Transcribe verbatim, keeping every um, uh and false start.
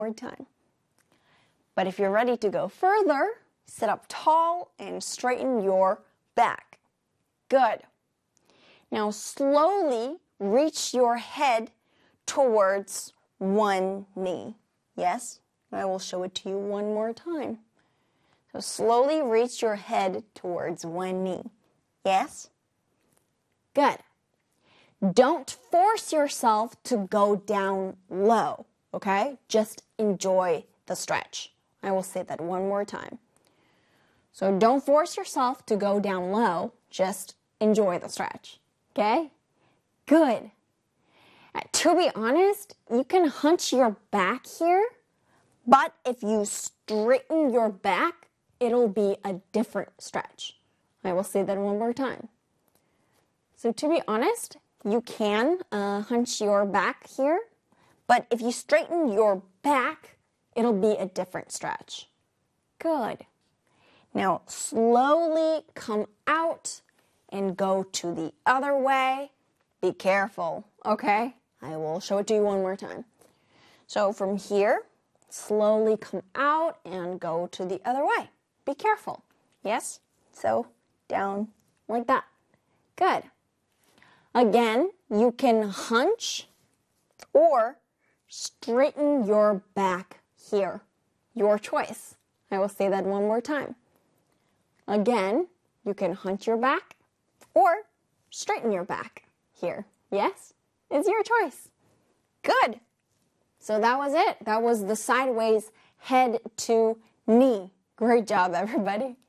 more time. But if you're ready to go further, sit up tall and straighten your back. Good. Now slowly reach your head towards one knee. Yes, I will show it to you one more time. So slowly reach your head towards one knee. Yes? Good. Don't force yourself to go down low, okay? Just enjoy the stretch. I will say that one more time. So don't force yourself to go down low. Just enjoy the stretch, okay? Good. Uh, to be honest, you can hunch your back here, but if you straighten your back, it'll be a different stretch. I will say that one more time. So to be honest, you can uh, hunch your back here, but if you straighten your back, it'll be a different stretch. Good. Now slowly come out and go to the other way. Be careful, okay? I will show it to you one more time. So from here, slowly come out and go to the other way. Be careful. Yes? So down like that. Good. Again, you can hunch or straighten your back here. Your choice. I will say that one more time. Again, you can hunch your back or straighten your back here. Yes? It's your choice. Good. So that was it. That was the sideways head to knee. Great job, everybody.